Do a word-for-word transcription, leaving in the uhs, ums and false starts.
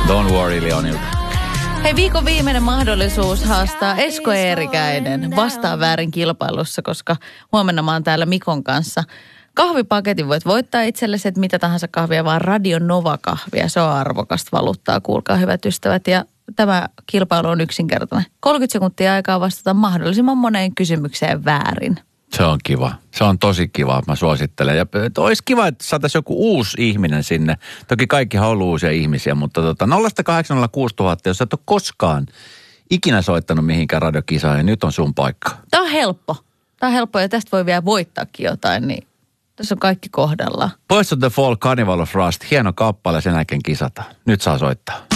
Don't worry, Leonilta. Hei, viikon viimeinen mahdollisuus haastaa Esko Eerikäinen vastaan väärin kilpailussa, koska huomenna mä oon täällä Mikon kanssa. Kahvipaketin voit voittaa itsellesi, että mitä tahansa kahvia, vaan Radio Nova-kahvia. Se on arvokasta valuuttaa, kuulkaa hyvät ystävät. Ja tämä kilpailu on yksinkertainen. kolmekymmentä sekuntia aikaa vastata mahdollisimman moneen kysymykseen väärin. Se on kiva. Se on tosi kiva, mä suosittelen. Ja olisi kiva, että saataisiin joku uusi ihminen sinne. Toki kaikkihan on ollut uusia ihmisiä, mutta tota, nolla kahdeksan nolla kuusi nolla nolla nolla, jos sä et ole koskaan ikinä soittanut mihinkään radiokisaan, niin nyt on sun paikka. Tämä on helppo. Tämä on helppo ja tästä voi vielä voittaakin jotain, niin tässä on kaikki kohdallaan. Boys of the Fall, Carnival of Rust, hieno kappale, sen jälkeen kisata. Nyt saa soittaa.